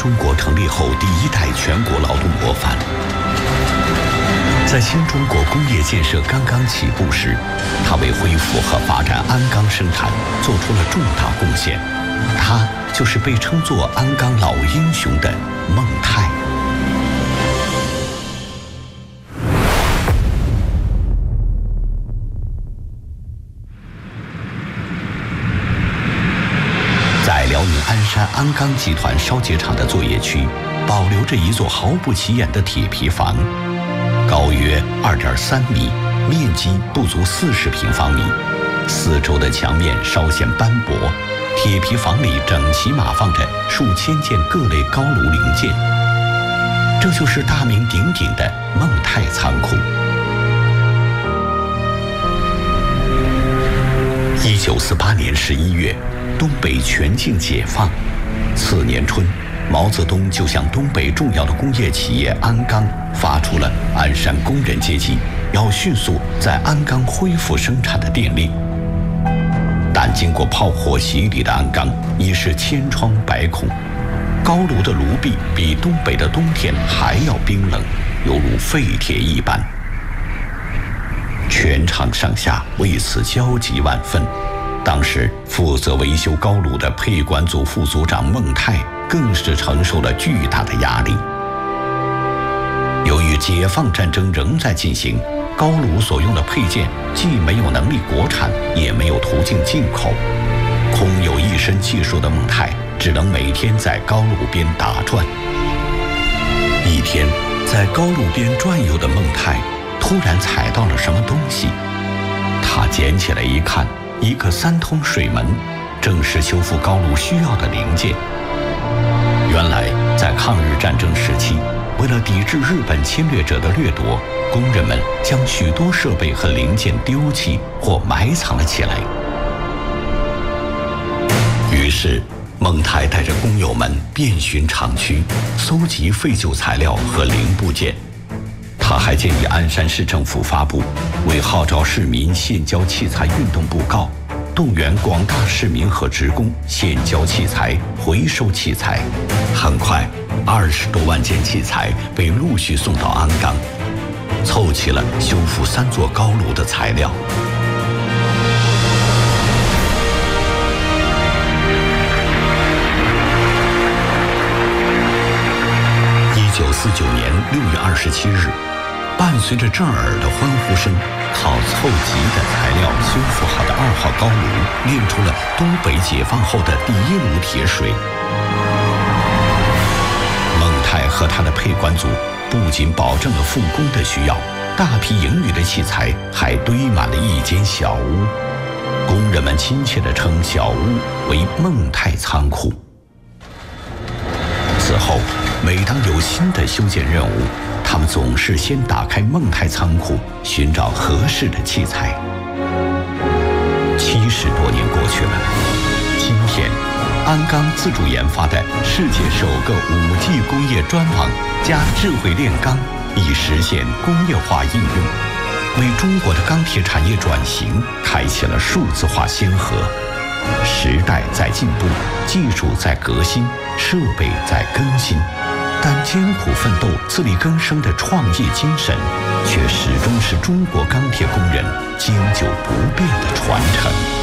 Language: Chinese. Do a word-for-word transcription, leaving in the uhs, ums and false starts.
中国成立后第一代全国劳动模范。在新中国工业建设刚刚起步时，他为恢复和发展鞍钢生产做出了重大贡献。他就是被称作鞍钢老英雄的孟泰。在辽宁鞍山鞍钢集团烧结厂的作业区，保留着一座毫不起眼的铁皮房，高约二点三米，面积不足四十平方米，四周的墙面稍显斑驳。铁皮房里整齐码放着数千件各类高炉零件，这就是大名鼎鼎的孟泰仓库。一九四八年十一月，东北全境解放。次年春，毛泽东就向东北重要的工业企业鞍钢发出了鞍山工人阶级要迅速在鞍钢恢复生产的电令。但经过炮火洗礼的鞍钢已是千疮百孔，高炉的炉壁比东北的冬天还要冰冷，犹如废铁一般。全场上下为此焦急万分。当时负责维修高炉的配管组副组长孟泰更是承受了巨大的压力。由于解放战争仍在进行，高炉所用的配件既没有能力国产，也没有途径进口。空有一身技术的孟泰只能每天在高炉边打转。一天，在高炉边转悠的孟泰突然踩到了什么东西，他捡起来一看，一个三通水门，正是修复高炉需要的零件。原来，在抗日战争时期，为了抵制日本侵略者的掠夺，工人们将许多设备和零件丢弃或埋藏了起来。于是，孟泰带着工友们遍寻厂区，搜集废旧材料和零部件。他还建议鞍山市政府发布为号召市民献交器材运动布告，动员广大市民和职工献交器材、回收器材。很快，二十多万件器材被陆续送到鞍钢，凑齐了修复三座高炉的材料。一九四九年六月二十七日，伴随着震耳的欢呼声，靠凑集的材料修复好的二号高炉炼出了东北解放后的第一炉铁水。孟泰和他的配管组不仅保证了复工的需要，大批盈余的器材还堆满了一间小屋。工人们亲切地称小屋为孟泰仓库。此后，每当有新的修建任务，他们总是先打开孟泰仓库，寻找合适的器材。七十多年过去了，今天，鞍钢自主研发的世界首个五 G 工业专网加智慧炼钢已实现工业化应用，为中国的钢铁产业转型开启了数字化先河。时代在进步，技术在革新，设备在更新，但艰苦奋斗、自力更生的创业精神，却始终是中国钢铁工人经久不变的传承。